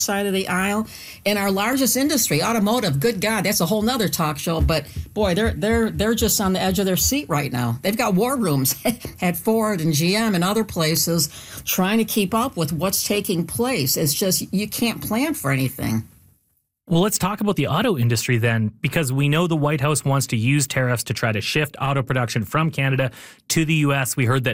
side of the aisle. In our largest industry, automotive, good God, that's a whole nother talk show. But boy, they're just on the edge of their seat right now. They've got war rooms at Ford and GM and other places trying to keep up with what's taking place. It's just you can't plan for anything. Well, let's talk about the auto industry then, because we know the White House wants to use tariffs to try to shift auto production from Canada to the U.S. We heard that,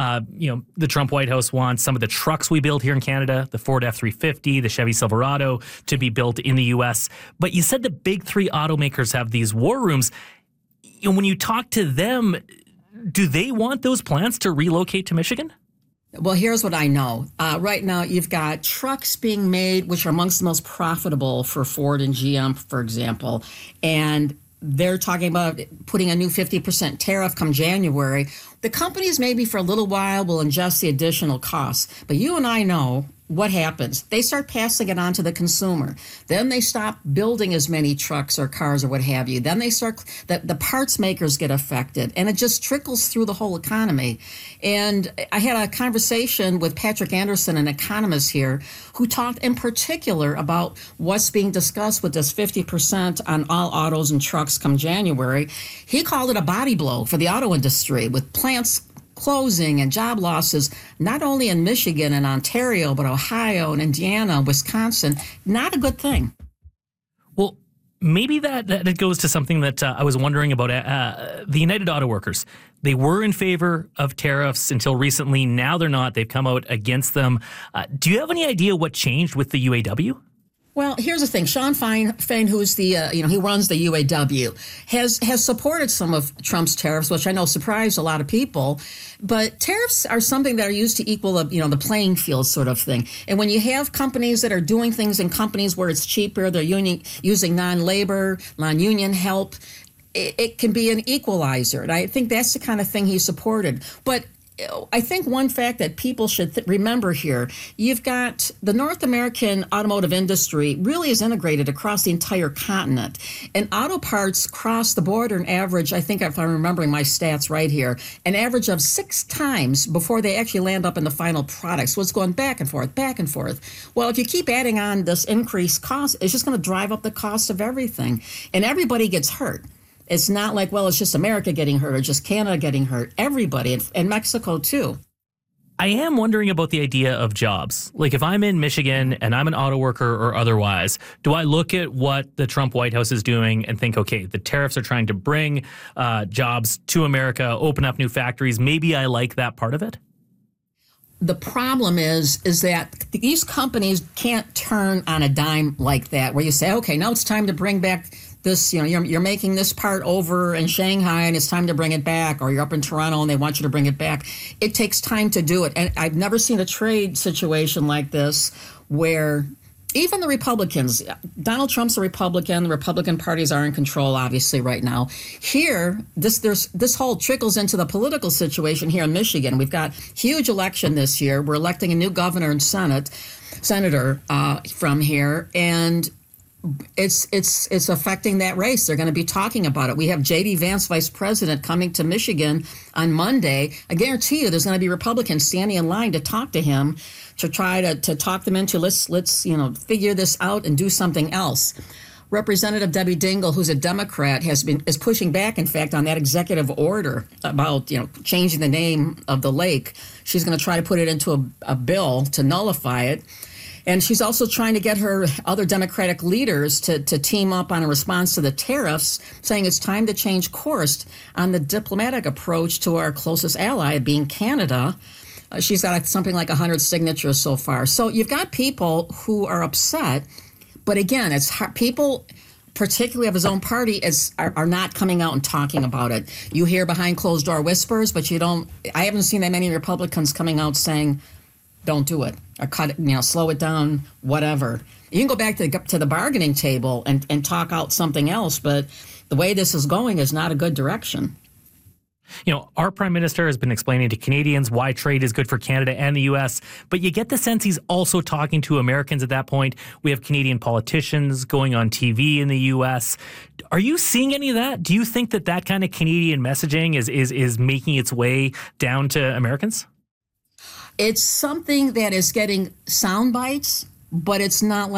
the Trump White House wants some of the trucks we build here in Canada, the Ford F-350, the Chevy Silverado, to be built in the U.S. But you said the big three automakers have these war rooms. When you talk to them, do they want those plants to relocate to Michigan? Well, here's what I know. Right now, you've got trucks being made, which are amongst the most profitable for Ford and GM, for example. And they're talking about putting a new 50% tariff come January. The companies maybe for a little while will ingest the additional costs. But you and I know what happens. They start passing it on to the consumer. Then they stop building as many trucks or cars or what have you. Then the parts makers get affected, and it just trickles through the whole economy. And I had a conversation with Patrick Anderson, an economist here, who talked in particular about what's being discussed with this 50% on all autos and trucks come January. He called it a body blow for the auto industry, with plants closing and job losses, not only in Michigan and Ontario, but Ohio and Indiana, Wisconsin. Not a good thing. Well, maybe that goes to something that I was wondering about. The United Auto Workers, they were in favor of tariffs until recently. Now they're not. They've come out against them. Do you have any idea what changed with the UAW? Well, here's the thing. Sean Fain, who's the, he runs the UAW, has supported some of Trump's tariffs, which I know surprised a lot of people. But tariffs are something that are used to equal, the playing field sort of thing. And when you have companies that are doing things in companies where it's cheaper, they're using non-labor, non-union help, it can be an equalizer. And I think that's the kind of thing he supported. But I think one fact that people should remember here, you've got the North American automotive industry really is integrated across the entire continent. And auto parts cross the border an average, I think if I'm remembering my stats right here, an average of 6 times before they actually land up in the final product. So it's going back and forth, back and forth. Well, if you keep adding on this increased cost, it's just going to drive up the cost of everything. And everybody gets hurt. It's not like, well, it's just America getting hurt or just Canada getting hurt. Everybody, and Mexico too. I am wondering about the idea of jobs. Like if I'm in Michigan and I'm an auto worker or otherwise, do I look at what the Trump White House is doing and think, okay, the tariffs are trying to bring jobs to America, open up new factories. Maybe I like that part of it? The problem is that these companies can't turn on a dime like that, where you say, okay, now it's time to bring back this, you're making this part over in Shanghai and it's time to bring it back, or you're up in Toronto and they want you to bring it back. It takes time to do it. And I've never seen a trade situation like this where even the Republicans, Donald Trump's a Republican, the Republican parties are in control, obviously, right now. Here, this whole trickles into the political situation here in Michigan. We've got huge election this year. We're electing a new governor and senator from here, and it's affecting that race. They're going to be talking about it. We have J.D. Vance, vice president, coming to Michigan on Monday. I guarantee you there's going to be Republicans standing in line to talk to him, to try to talk them into let's figure this out and do something else. Representative Debbie Dingell, who's a Democrat, is pushing back, in fact, on that executive order about changing the name of the lake. She's going to try to put it into a bill to nullify it. And she's also trying to get her other Democratic leaders to team up on a response to the tariffs, saying it's time to change course on the diplomatic approach to our closest ally, being Canada. She's got something like 100 signatures so far. So you've got people who are upset. But again, it's hard. People, particularly of his own party, are not coming out and talking about it. You hear behind closed door whispers, but you don't. I haven't seen that many Republicans coming out saying, don't do it, or cut it, slow it down, whatever. You can go back to the bargaining table and talk out something else, but the way this is going is not a good direction. Our prime minister has been explaining to Canadians why trade is good for Canada and the U.S., but you get the sense he's also talking to Americans at that point. We have Canadian politicians going on TV in the U.S. Are you seeing any of that? Do you think that kind of Canadian messaging is making its way down to Americans? It's something that is getting sound bites, but it's not like